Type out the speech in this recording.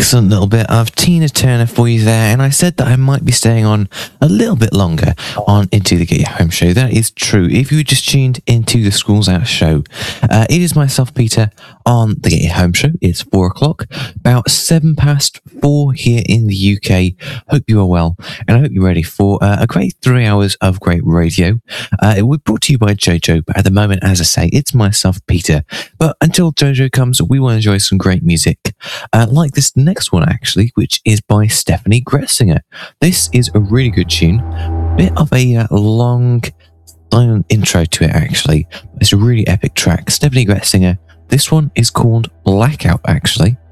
Excellent little bit of Tina Turner for you there. And I said that I might be staying on a little bit longer on into the Get You Home show. That is true. If you just tuned into the Schools Out show, it is myself, Peter, on the Get You Home show. It's 4 o'clock, about 4 here in the UK. Hope you are well, and I hope you're ready for a great 3 hours of great radio. It was brought to you by Jojo, but at the moment, as I say, it's myself, Peter. But until Jojo comes, we will enjoy some great music, like this next one, actually, which is by Stephanie Gretzinger. This is a really good tune. Bit of a long, silent intro to it, actually. It's a really epic track. Stephanie Gretzinger. This one is called Blackout, actually.